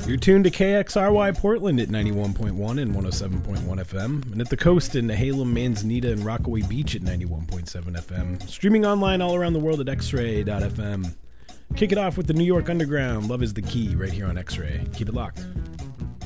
You're tuned to KXRY Portland at 91.1 and 107.1 FM, and at the coast in Nehalem, Manzanita, and Rockaway Beach at 91.7 FM. Streaming online all around the world at xray.fm. Kick it off with the New York Underground. Love is the Key right here on X-Ray. Keep it locked.